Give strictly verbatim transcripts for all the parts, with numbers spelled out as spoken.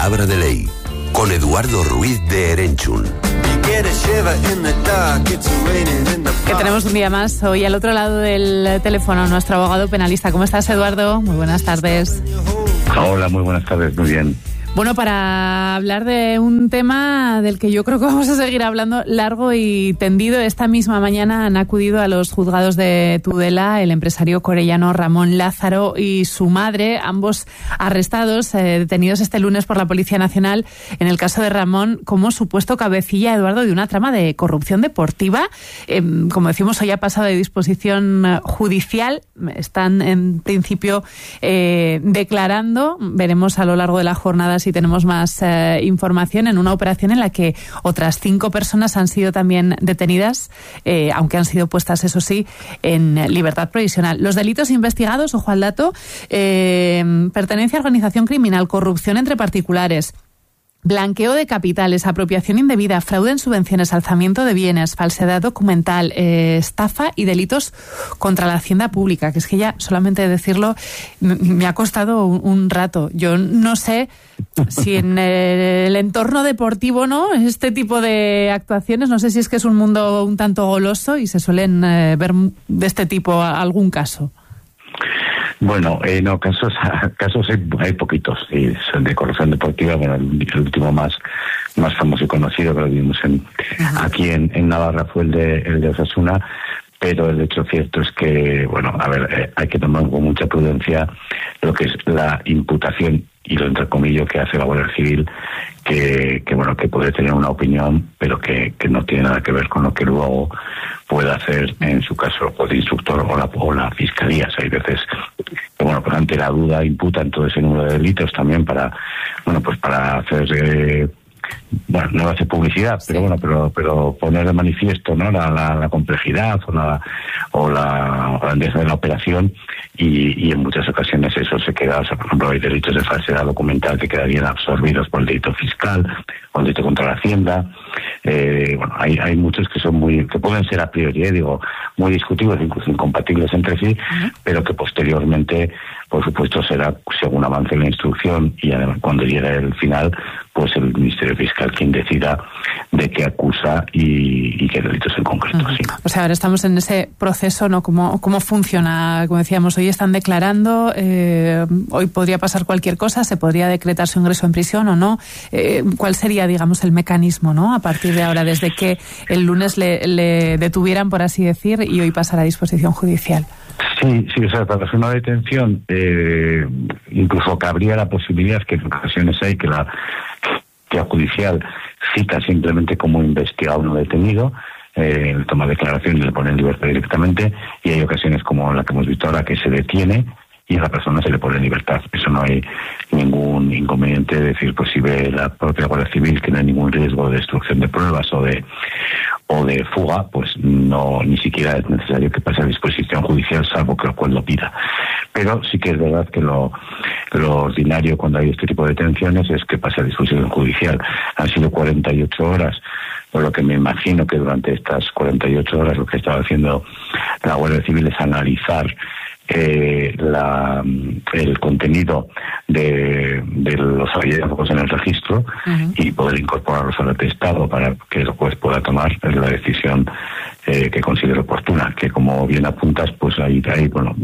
Palabra de Ley, con Eduardo Ruiz de Erenchun. Que tenemos un día más hoy al otro lado del teléfono nuestro abogado penalista. ¿Cómo estás, Eduardo? Muy buenas tardes. Hola, muy buenas tardes, muy bien. Bueno, para hablar de un tema del que yo creo que vamos a seguir hablando largo y tendido, esta misma mañana han acudido a los juzgados de Tudela el empresario corellano Ramón Lázaro y su madre, ambos arrestados, eh, detenidos este lunes por la Policía Nacional, en el caso de Ramón como supuesto cabecilla, Eduardo, de una trama de corrupción deportiva. Eh, como decimos, hoy ha pasado de disposición judicial, están en principio eh, declarando, veremos a lo largo de la jornada si tenemos más eh, información, en una operación en la que otras cinco personas han sido también detenidas, eh, aunque han sido puestas, eso sí, en libertad provisional. Los delitos investigados, ojo al dato, eh, pertenencia a organización criminal, corrupción entre particulares, blanqueo de capitales, apropiación indebida, fraude en subvenciones, alzamiento de bienes, falsedad documental, eh, estafa y delitos contra la hacienda pública, que es que ya solamente decirlo me ha costado un, un rato. Yo no sé si en el entorno deportivo, ¿no?, este tipo de actuaciones, no sé si es que es un mundo un tanto goloso y se suelen eh, ver de este tipo algún caso. Bueno, eh, no, casos casos hay, hay poquitos sí, son de corrupción deportiva. Bueno, el, el último más más famoso y conocido que lo vimos en, aquí en, en Navarra fue el de, el de Osasuna, pero el hecho cierto es que, bueno, a ver, eh, hay que tomar con mucha prudencia lo que es la imputación y lo entrecomillo que hace la Guardia Civil, que, que bueno, que puede tener una opinión, pero que, que no tiene nada que ver con lo que luego pueda hacer, en su caso, o el instructor o la, o la fiscalía. O sea, hay veces que, bueno, pues ante la duda imputan todo ese número de delitos también para, bueno, pues para hacer, eh, bueno, no hace publicidad, pero bueno, pero pero poner de manifiesto, ¿no?, la, la, la complejidad o la o la grandeza de la operación, y, y en muchas ocasiones eso se queda, o sea, por ejemplo, hay delitos de falsedad documental que quedarían absorbidos por el delito fiscal o el delito contra la hacienda. Eh, bueno, hay hay muchos que son muy, que pueden ser a priori, eh, digo, muy discutibles, incluso incompatibles entre sí, uh-huh. pero que posteriormente, por supuesto, será, según avance la instrucción y además cuando llegue el final, pues el Ministerio Fiscal quien decida de qué acusa y, y qué delitos en concreto. Uh-huh. Sí. O sea, ahora estamos en ese proceso, ¿no? ¿Cómo, cómo funciona? Como decíamos, hoy están declarando, eh, hoy podría pasar cualquier cosa, se podría decretar su ingreso en prisión o no. Eh, ¿Cuál sería, digamos, el mecanismo, ¿no?, a partir de ahora, desde que el lunes le, le detuvieran, por así decir, y hoy pasará a disposición judicial? Sí, sí, o sea, para hacer una detención, eh, incluso cabría la posibilidad, que en ocasiones hay, que la, que la judicial cita simplemente como investigado no detenido, eh, toma declaración y le pone en libertad directamente, y hay ocasiones como la que hemos visto ahora, que se detiene y a la persona se le pone en libertad. Eso no hay ningún inconveniente. Es decir, pues si ve la propia Guardia Civil que no hay ningún riesgo de destrucción de pruebas o de o de fuga, pues no, ni siquiera es necesario que pase a disposición judicial, salvo que el juez lo pida. Pero sí que es verdad que lo, lo ordinario cuando hay este tipo de detenciones es que pase a disposición judicial. Han sido cuarenta y ocho horas, por lo que me imagino que durante estas cuarenta y ocho horas lo que estaba haciendo la Guardia Civil es analizar Eh, la, el contenido de, de los hallazgos en el registro, uh-huh. y poder incorporarlos al atestado para que el juez pueda tomar la decisión eh, que considere oportuna, que como bien apuntas, pues ahí hay, bueno,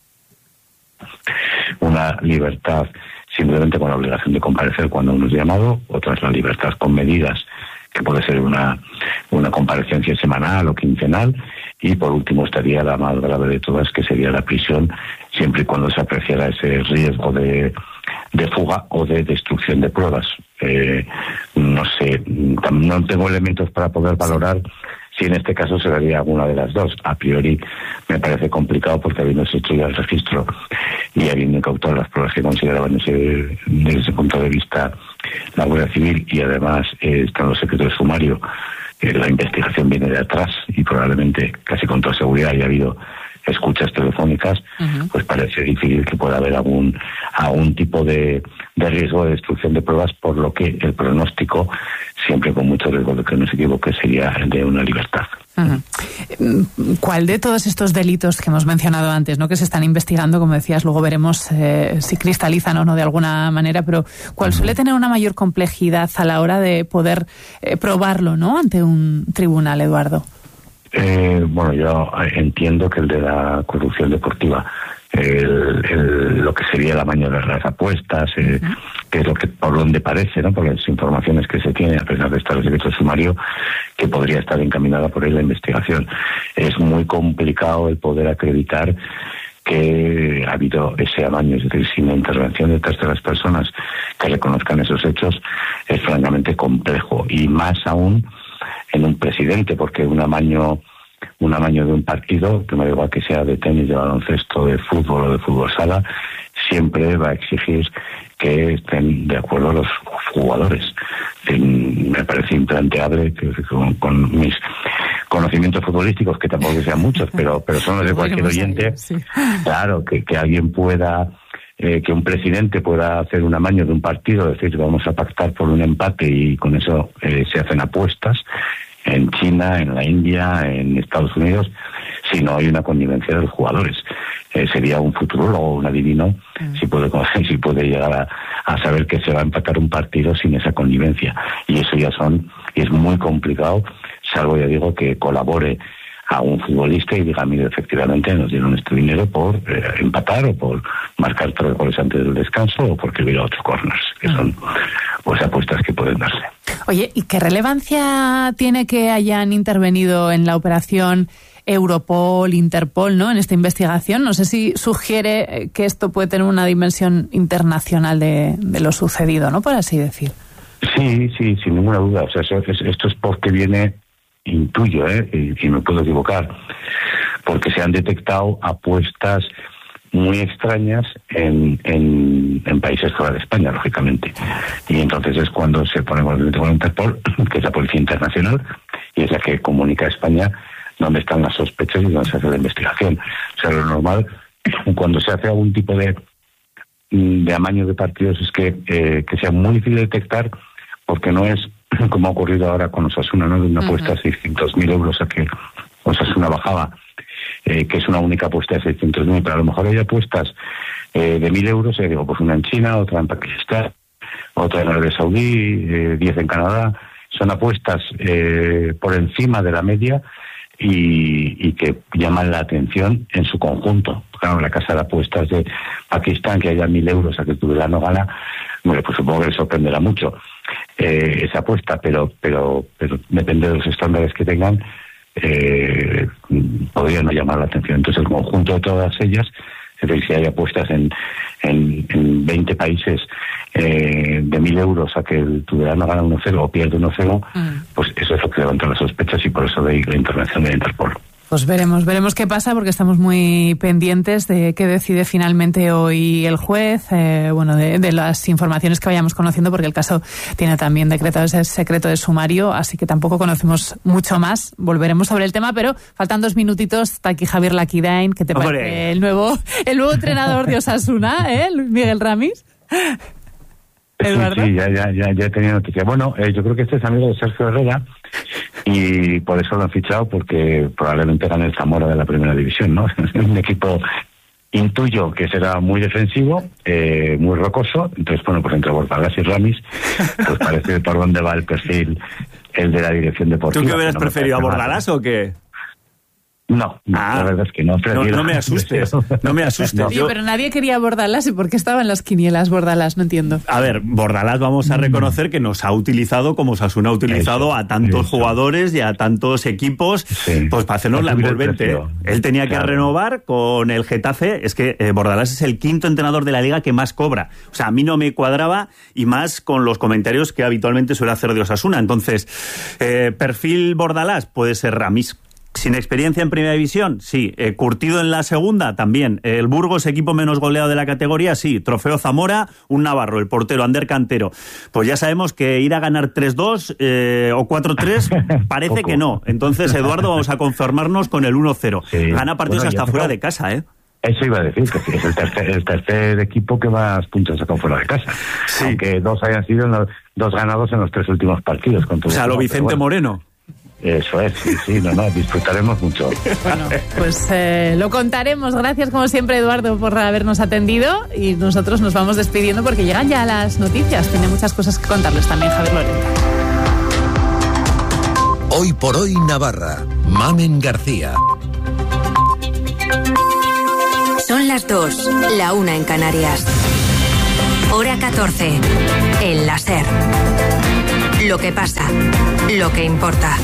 una libertad simplemente con la obligación de comparecer cuando uno es llamado, otra es la libertad con medidas, que puede ser una, una comparecencia semanal o quincenal, y por último estaría la más grave de todas, que sería la prisión, siempre y cuando se apreciara ese riesgo de, de fuga o de destrucción de pruebas. Eh, no sé, no tengo elementos para poder valorar si en este caso se daría alguna de las dos. A priori me parece complicado, porque habiéndose hecho ya el registro y habiendo incautado las pruebas que consideraban ese, desde ese punto de vista la Guardia Civil, y además eh, están los secretos de sumario, eh, la investigación viene de atrás y probablemente casi con toda seguridad haya habido escuchas telefónicas, uh-huh. pues parece difícil que pueda haber algún algún tipo de, de riesgo de destrucción de pruebas, por lo que el pronóstico, siempre con mucho riesgo de que no se equivoque, sería el de una libertad. Uh-huh. ¿Cuál de todos estos delitos que hemos mencionado antes, ¿no?, que se están investigando, como decías, luego veremos eh, si cristalizan o no de alguna manera, pero cuál uh-huh. suele tener una mayor complejidad a la hora de poder eh, probarlo, ¿no?, ante un tribunal, Eduardo? Eh, bueno, yo entiendo que el de la corrupción deportiva, el, el, lo que sería el amaño de las apuestas, eh, uh-huh. que es lo que por donde parece, ¿no?, por las informaciones que se tienen, a pesar de estar el secreto sumario, que podría estar encaminada por ahí la investigación. Es muy complicado el poder acreditar que ha habido ese amaño, es decir, sin la intervención de terceras personas que reconozcan esos hechos, es francamente complejo, y más aún en un presidente, porque un amaño un amaño de un partido, que me da igual que sea de tenis, de baloncesto, de fútbol o de fútbol sala, siempre va a exigir que estén de acuerdo los jugadores. Me parece implanteable que con, con mis conocimientos futbolísticos, que tampoco sean muchos, pero pero son los de cualquier oyente, sí. Claro, que, que alguien pueda, eh, que un presidente pueda hacer un amaño de un partido, decir, vamos a pactar por un empate, y con eso eh, se hacen apuestas en China, en la India, en Estados Unidos, si no hay una connivencia de los jugadores. Eh, sería un futurólogo, un adivino, mm. si puede si puede llegar a, a saber que se va a empatar un partido sin esa connivencia. Y eso ya son, y es muy complicado, salvo, ya digo, que colabore a un futbolista y diga, mire, efectivamente nos dieron este dinero por eh, empatar, o por marcar tres goles antes del descanso, o porque hubiera otros corners, que son pues apuestas que pueden darse. Oye, ¿y qué relevancia tiene que hayan intervenido en la operación Europol, Interpol, ¿no?, en esta investigación? No sé si sugiere que esto puede tener una dimensión internacional de, de lo sucedido, ¿no?, por así decir. Sí, sí, sin ninguna duda. O sea, eso, esto es porque viene, intuyo, ¿eh?, y, y me puedo equivocar, porque se han detectado apuestas muy extrañas en, en, en países fuera de España, lógicamente. Y entonces es cuando se pone con el Interpol, que es la Policía Internacional, y es la que comunica a España dónde están las sospechas y dónde se hace la investigación. O sea, lo normal, cuando se hace algún tipo de, de amaño de partidos, es que, eh, que sea muy difícil de detectar, porque no es como ha ocurrido ahora con Osasuna, ¿no?, de una apuesta de seiscientos mil euros a que Osasuna bajaba, eh, que es una única apuesta de seiscientos mil, pero a lo mejor hay apuestas eh, de mil euros, eh, digo, pues una en China, otra en Pakistán, otra en Arabia Saudí, eh, diez en Canadá. Son apuestas eh, por encima de la media y, y que llaman la atención en su conjunto. Claro, en la casa de apuestas de Pakistán, que haya mil euros a que Tudela no gana, bueno, pues supongo que le sorprenderá mucho eh, esa apuesta, pero, pero, pero depende de los estándares que tengan, eh, podría no llamar la atención. Entonces, el conjunto de todas ellas, es decir, si hay apuestas en, en, en veinte países eh, de mil euros a que el Tudelano gana uno cero o pierde uno cero, mm. pues eso es lo que levanta las sospechas, y por eso de ahí la intervención de Interpol. Pues veremos, veremos qué pasa, porque estamos muy pendientes de qué decide finalmente hoy el juez, eh, bueno, de, de las informaciones que vayamos conociendo, porque el caso tiene también decretado ese secreto de sumario, así que tampoco conocemos mucho más. Volveremos sobre el tema, pero faltan dos minutitos. Está aquí Javier Laquidain, que te parece ¡Hombre! el nuevo el nuevo entrenador de Osasuna, ¿eh? Miguel Ramis. ¿Eduardo? Sí, sí, ya, ya, ya, ya he tenido noticia. Bueno, eh, yo creo que este es amigo de Sergio Herrera, y por eso lo han fichado, porque probablemente gane el Zamora de la primera división, ¿no? Es un equipo, intuyo, que será muy defensivo, eh, muy rocoso. Entonces, bueno, pues entre Bordalás y Ramis, pues parece por dónde va el perfil el de la dirección deportiva. ¿Tú qué hubieras no preferido, a Bordalás o qué? No, no ah, la verdad es que no. No, no me asustes, no me asustes. No. Yo... Pero nadie quería Bordalás, ¿y por qué estaban las quinielas Bordalás? No entiendo. A ver, Bordalás vamos a reconocer que nos ha utilizado como Osasuna ha utilizado eso, a tantos eso. jugadores y a tantos equipos, sí. pues para hacernos la envolvente. Él tenía que claro. renovar con el Getafe. Es que eh, Bordalás es el quinto entrenador de la liga que más cobra. O sea, a mí no me cuadraba, y más con los comentarios que habitualmente suele hacer de Osasuna. Entonces, eh, perfil Bordalás puede ser Ramis. Sin experiencia en primera división, sí. Eh, curtido en la segunda, también. Eh, el Burgos, equipo menos goleado de la categoría, sí. Trofeo Zamora, un navarro, el portero, Ander Cantero. Pues ya sabemos que ir a ganar tres dos eh, o cuatro tres parece que no. Entonces, Eduardo, vamos a conformarnos con el uno cero. Sí. Gana partidos bueno, hasta fuera de casa, ¿eh? Eso iba a decir, que sí, es el tercer, el tercer equipo que más puntos sacó fuera de casa. Sí. Aunque dos hayan sido los, dos ganados en los tres últimos partidos. Con o sea, lo Vicente bueno. Moreno. Eso es, sí, sí, no, no, disfrutaremos mucho. Bueno, pues eh, lo contaremos. Gracias, como siempre, Eduardo, por habernos atendido. Y nosotros nos vamos despidiendo porque llegan ya las noticias. Tiene muchas cosas que contarles también Javier Lorente. Hoy por hoy Navarra. Mamen García. Son las dos, la una en Canarias. Hora catorce. El la SER. Lo que pasa, lo que importa.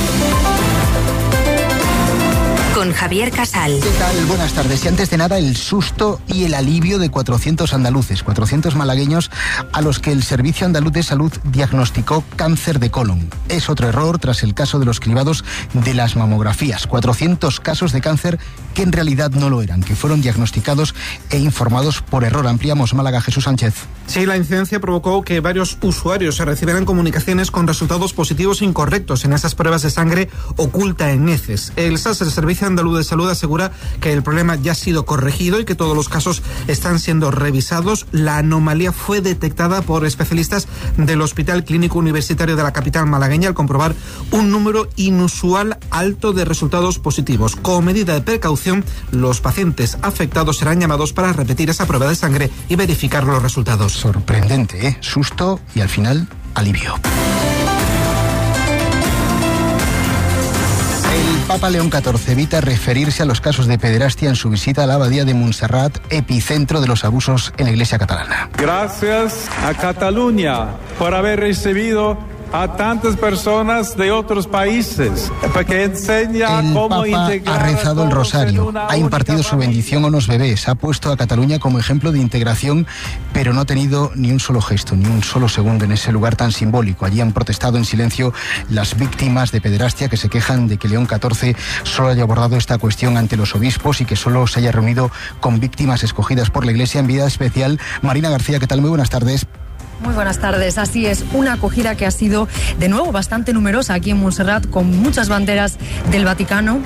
Con Javier Casal. ¿Qué tal? Buenas tardes. Y antes de nada, el susto y el alivio de cuatrocientos andaluces, cuatrocientos malagueños a los que el Servicio Andaluz de Salud diagnosticó cáncer de colon. Es otro error tras el caso de los cribados de las mamografías. cuatrocientos casos de cáncer que en realidad no lo eran, que fueron diagnosticados e informados por error. Ampliamos. Málaga, Jesús Sánchez. Sí, la incidencia provocó que varios usuarios se recibieran comunicaciones con resultados positivos incorrectos en esas pruebas de sangre oculta en heces. El S A S, el Servicio Andaluz de Salud, asegura que el problema ya ha sido corregido y que todos los casos están siendo revisados. La anomalía fue detectada por especialistas del Hospital Clínico Universitario de la capital malagueña al comprobar un número inusual alto de resultados positivos. Como medida de precaución, los pacientes afectados serán llamados para repetir esa prueba de sangre y verificar los resultados. Sorprendente, ¿eh? Susto y al final alivio. El Papa León catorce evita referirse a los casos de pederastia en su visita a la abadía de Montserrat, epicentro de los abusos en la Iglesia catalana. Gracias a Cataluña por haber recibido a tantas personas de otros países, porque enseña el cómo Papa integrar ha rezado el rosario, ha impartido su bendición a unos bebés, ha puesto a Cataluña como ejemplo de integración, pero no ha tenido ni un solo gesto, ni un solo segundo en ese lugar tan simbólico. Allí han protestado en silencio las víctimas de pederastia que se quejan de que León catorce solo haya abordado esta cuestión ante los obispos y que solo se haya reunido con víctimas escogidas por la Iglesia en vida especial. Marina García, ¿qué tal? Muy buenas tardes. Muy buenas tardes. Así es, una acogida que ha sido de nuevo bastante numerosa aquí en Montserrat, con muchas banderas del Vaticano.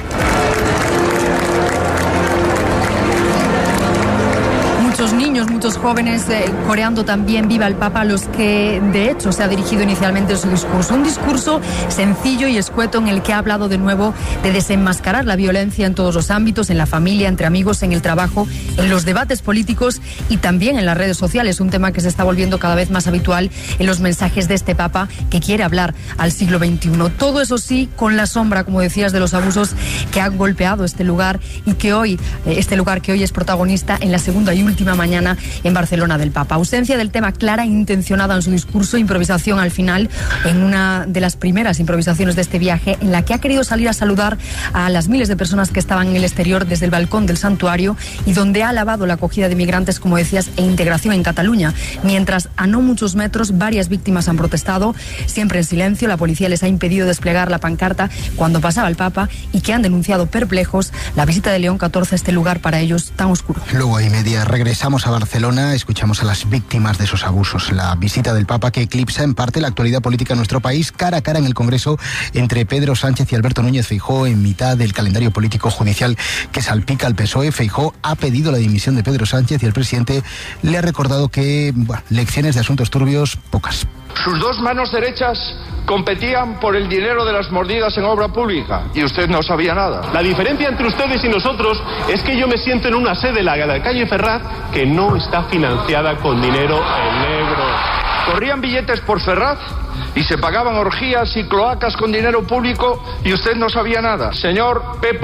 Muchos niños, muchos jóvenes eh, coreando también Viva el Papa, a los que de hecho se ha dirigido inicialmente su discurso. Un discurso sencillo y escueto en el que ha hablado de nuevo de desenmascarar la violencia en todos los ámbitos, en la familia, entre amigos, en el trabajo, en los debates políticos y también en las redes sociales, un tema que se está volviendo cada vez más habitual en los mensajes de este Papa que quiere hablar al siglo veintiuno. Todo eso sí, con la sombra, como decías, de los abusos que han golpeado este lugar y que hoy, este lugar que hoy es protagonista en la segunda y última mañana en Barcelona del Papa. Ausencia del tema clara e intencionada en su discurso, improvisación al final, en una de las primeras improvisaciones de este viaje, en la que ha querido salir a saludar a las miles de personas que estaban en el exterior desde el balcón del santuario y donde ha alabado la acogida de migrantes, como decías, e integración en Cataluña. Mientras a no muchos metros varias víctimas han protestado, siempre en silencio. La policía les ha impedido desplegar la pancarta cuando pasaba el Papa y que han denunciado perplejos la visita de León catorce a este lugar para ellos tan oscuro. Luego y media regresamos a Barcelona, escuchamos a las víctimas de esos abusos. La visita del Papa que eclipsa en parte la actualidad política en nuestro país, cara a cara en el Congreso entre Pedro Sánchez y Alberto Núñez Feijóo, en mitad del calendario político judicial que salpica al P S O E. Feijóo ha pedido la dimisión de Pedro Sánchez y el presidente le ha recordado que, bueno, lecciones de asuntos turbios, pocas. Sus dos manos derechas competían por el dinero de las mordidas en obra pública y usted no sabía nada. La diferencia entre ustedes y nosotros es que yo me siento en una sede, la de la calle Ferraz, que no está financiada con dinero en negro. Corrían billetes por Ferraz y se pagaban orgías y cloacas con dinero público y usted no sabía nada. Señor P.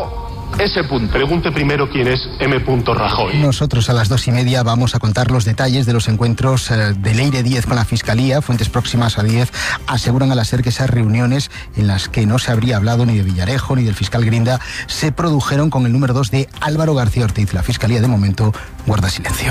S. Pregunte primero quién es M. Rajoy. Nosotros a las dos y media vamos a contar los detalles de los encuentros eh, de Leire Díez con la Fiscalía. Fuentes próximas a Díez aseguran a la SER que esas reuniones en las que no se habría hablado ni de Villarejo ni del fiscal Grinda se produjeron con el número dos de Álvaro García Ortiz. La Fiscalía de momento guarda silencio.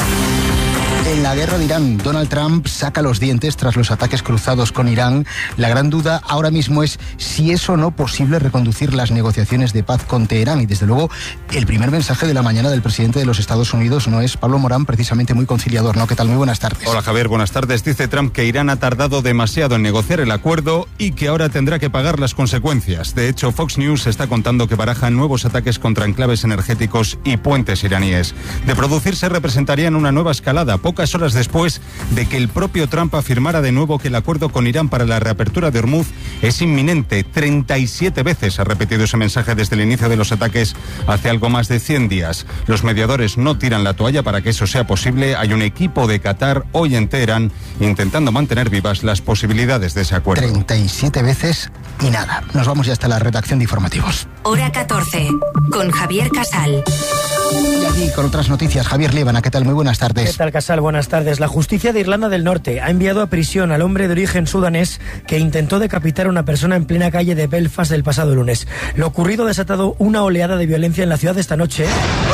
En la guerra de Irán, Donald Trump saca los dientes tras los ataques cruzados con Irán. La gran duda ahora mismo es si es o no posible reconducir las negociaciones de paz con Teherán. Y desde luego, el primer mensaje de la mañana del presidente de los Estados Unidos no es Pablo Morán, precisamente muy conciliador, ¿no? ¿Qué tal? Muy buenas tardes. Hola Javier, buenas tardes. Dice Trump que Irán ha tardado demasiado en negociar el acuerdo y que ahora tendrá que pagar las consecuencias. De hecho, Fox News está contando que barajan nuevos ataques contra enclaves energéticos y puentes iraníes. De producirse, representarían una nueva escalada. Poco pocas horas después de que el propio Trump afirmara de nuevo que el acuerdo con Irán para la reapertura de Hormuz es inminente. treinta y siete veces ha repetido ese mensaje desde el inicio de los ataques hace algo más de cien días. Los mediadores no tiran la toalla para que eso sea posible. Hay un equipo de Qatar hoy en Teherán intentando mantener vivas las posibilidades de ese acuerdo. treinta y siete veces y nada. Nos vamos ya hasta la redacción de informativos. Hora catorce, con Javier Casal. Y aquí con otras noticias, Javier Líbana, ¿qué tal? Muy buenas tardes. ¿Qué tal, Casal? Buenas tardes. La justicia de Irlanda del Norte ha enviado a prisión al hombre de origen sudanés que intentó decapitar a una persona en plena calle de Belfast el pasado lunes. Lo ocurrido ha desatado una oleada de violencia en la ciudad esta noche.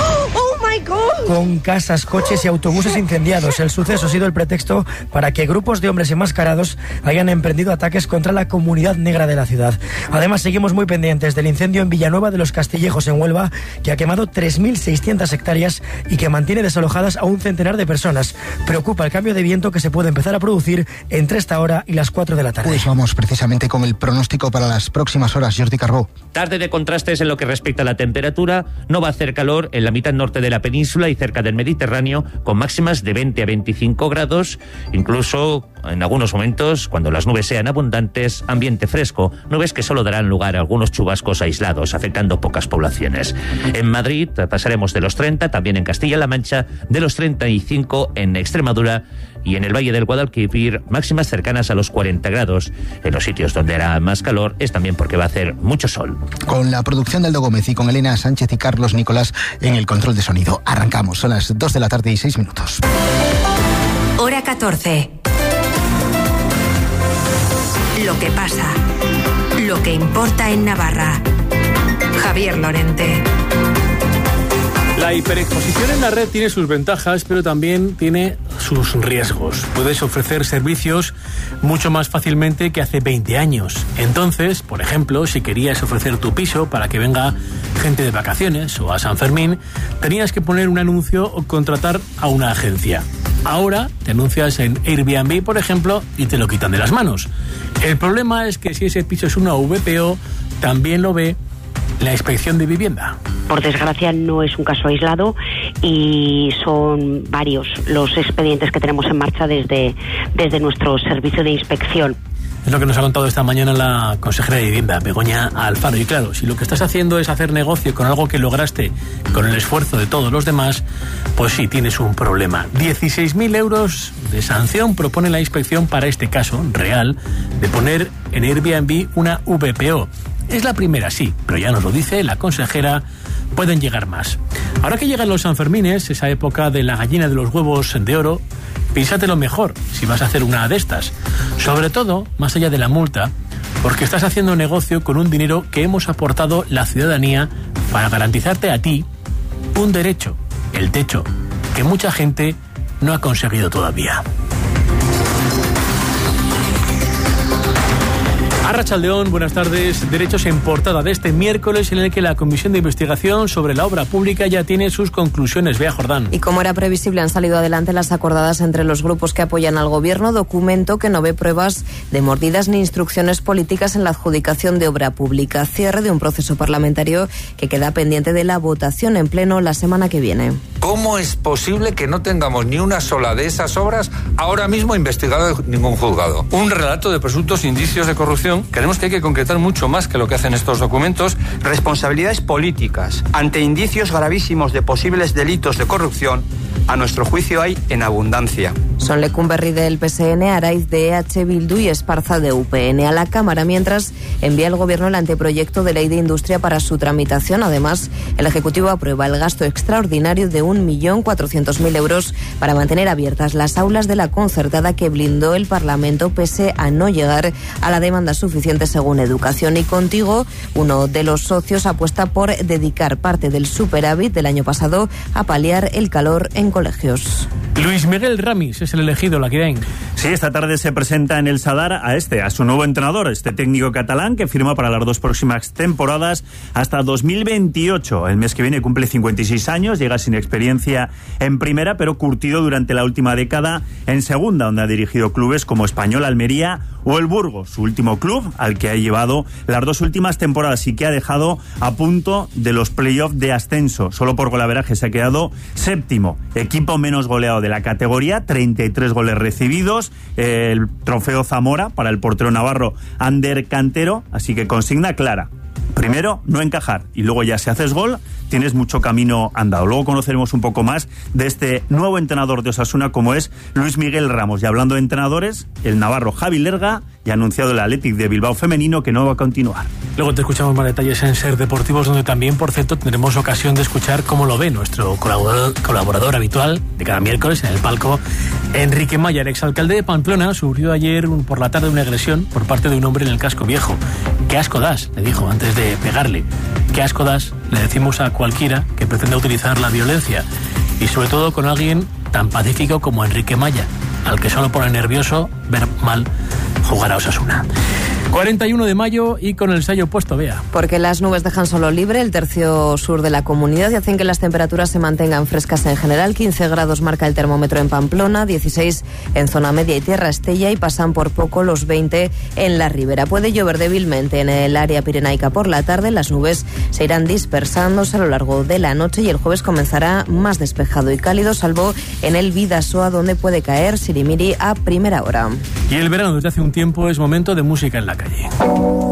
Con casas, coches y autobuses incendiados. El suceso ha sido el pretexto para que grupos de hombres enmascarados hayan emprendido ataques contra la comunidad negra de la ciudad. Además, seguimos muy pendientes del incendio en Villanueva de los Castillejos, en Huelva, que ha quemado tres mil seiscientas hectáreas y que mantiene desalojadas a un centenar de personas. Preocupa el cambio de viento que se puede empezar a producir entre esta hora y las cuatro de la tarde. Pues vamos precisamente con el pronóstico para las próximas horas. Jordi Carbó. Tarde de contrastes en lo que respecta a la temperatura. No va a hacer calor en la mitad norte de la península y cerca del Mediterráneo, con máximas de veinte a veinticinco grados, incluso en algunos momentos, cuando las nubes sean abundantes, ambiente fresco, nubes que solo darán lugar a algunos chubascos aislados, afectando pocas poblaciones. En Madrid pasaremos de los treinta, también en Castilla-La Mancha, de los treinta y cinco en Extremadura, y en el Valle del Guadalquivir máximas cercanas a los cuarenta grados. En los sitios donde hará más calor es también porque va a hacer mucho sol. Con la producción de Aldo Gómez y con Elena Sánchez y Carlos Nicolás en el control de sonido. Arrancamos, son las dos de la tarde y seis minutos. Hora catorce. Lo que pasa, lo que importa en Navarra. Javier Lorente. La hiperexposición en la red tiene sus ventajas, pero también tiene sus riesgos. Puedes ofrecer servicios mucho más fácilmente que hace veinte años. Entonces, por ejemplo, si querías ofrecer tu piso para que venga gente de vacaciones o a San Fermín, tenías que poner un anuncio o contratar a una agencia. Ahora te anuncias en Airbnb, por ejemplo, y te lo quitan de las manos. El problema es que si ese piso es una V P O, también lo ve la Inspección de Vivienda. Por desgracia no es un caso aislado y son varios los expedientes que tenemos en marcha desde, desde nuestro servicio de inspección. Es lo que nos ha contado esta mañana la consejera de Vivienda, Begoña Alfaro. Y claro, si lo que estás haciendo es hacer negocio con algo que lograste con el esfuerzo de todos los demás, pues sí, tienes un problema. dieciséis mil euros de sanción propone la inspección para este caso real de poner en Airbnb una V P O. Es la primera, sí, pero ya nos lo dice la consejera, pueden llegar más. Ahora que llegan los Sanfermines, esa época de la gallina de los huevos de oro, piénsatelo mejor si vas a hacer una de estas. Sobre todo, más allá de la multa, porque estás haciendo negocio con un dinero que hemos aportado la ciudadanía para garantizarte a ti un derecho, el techo, que mucha gente no ha conseguido todavía. Arratsaldeón, buenas tardes. Derechos en portada de este miércoles, en el que la Comisión de Investigación sobre la Obra Pública ya tiene sus conclusiones. Bea Jordán. Y como era previsible, han salido adelante las acordadas entre los grupos que apoyan al Gobierno, documento que no ve pruebas de mordidas ni instrucciones políticas en la adjudicación de obra pública. Cierre de un proceso parlamentario que queda pendiente de la votación en pleno la semana que viene. ¿Cómo es posible que no tengamos ni una sola de esas obras ahora mismo investigada en ningún juzgado? Un relato de presuntos indicios de corrupción. Creemos que hay que concretar mucho más que lo que hacen estos documentos. Responsabilidades políticas. Ante indicios gravísimos de posibles delitos de corrupción, a nuestro juicio hay en abundancia. Son Lecumberri del P S N, Araiz de E H Bildu y Esparza de U P N a la Cámara, mientras envía el Gobierno el anteproyecto de ley de industria para su tramitación. Además, el Ejecutivo aprueba el gasto extraordinario de un millón cuatrocientos mil euros para mantener abiertas las aulas de la concertada que blindó el Parlamento pese a no llegar a la demanda suficiente según Educación. Y Contigo, uno de los socios, apuesta por dedicar parte del superávit del año pasado a paliar el calor en colegios. Luis Miguel Ramis es es el elegido, Laquidain. Sí, esta tarde se presenta en el Sadar a este, a su nuevo entrenador, este técnico catalán que firma para las dos próximas temporadas hasta dos mil veintiocho. El mes que viene cumple cincuenta y seis años, llega sin experiencia en primera, pero curtido durante la última década en segunda, donde ha dirigido clubes como Español, Almería o el Burgos, su último club al que ha llevado las dos últimas temporadas y que ha dejado a punto de los playoffs de ascenso. Solo por golaveraje se ha quedado séptimo, equipo menos goleado de la categoría, treinta y tres goles recibidos, el trofeo Zamora para el portero navarro Ander Cantero, así que consigna clara. Primero, no encajar, y luego ya si haces gol, tienes mucho camino andado. Luego conoceremos un poco más de este nuevo entrenador de Osasuna, como es Luis Miguel Ramos. Y hablando de entrenadores, el navarro Javi Lerga ya ha anunciado el Athletic de Bilbao femenino que no va a continuar. Luego te escuchamos más detalles en Ser Deportivos, donde también, por cierto, tendremos ocasión de escuchar cómo lo ve nuestro colaborador, colaborador habitual de cada miércoles en el palco, Enrique Maya, el exalcalde de Pamplona. Sufrió ayer un, por la tarde una agresión por parte de un hombre en el casco viejo. «Qué asco das», le dijo antes de pegarle. «Qué asco das», le decimos a cualquiera que pretenda utilizar la violencia, y sobre todo con alguien tan pacífico como Enrique Maya, al que solo pone nervioso ver mal jugar a Osasuna. cuarenta y uno de mayo y con el sello puesto, Bea. Porque las nubes dejan solo libre el tercio sur de la comunidad y hacen que las temperaturas se mantengan frescas en general. quince grados marca el termómetro en Pamplona, dieciséis en zona media y Tierra Estella, y pasan por poco los veinte en la ribera. Puede llover débilmente en el área pirenaica por la tarde. Las nubes se irán dispersándose a lo largo de la noche y el jueves comenzará más despejado y cálido, salvo en el Bidasoa, donde puede caer sirimiri a primera hora. Y el verano desde hace un tiempo es momento de música en la calle.